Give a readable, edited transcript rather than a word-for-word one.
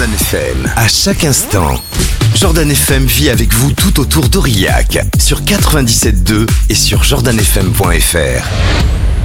Jordan FM. À chaque instant, Jordan FM vit avec vous tout autour d'Aurillac, sur 97.2 et sur jordanfm.fr.